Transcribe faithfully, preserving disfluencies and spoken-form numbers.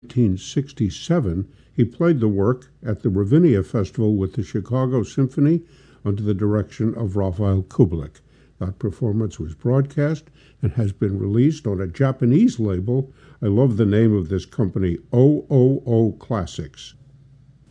nineteen sixty-seven, he played the work at the Ravinia Festival with the Chicago Symphony under the direction of Rafael Kubelik. That performance was broadcast and has been released on a Japanese label. I love the name of this company, O O O Classics.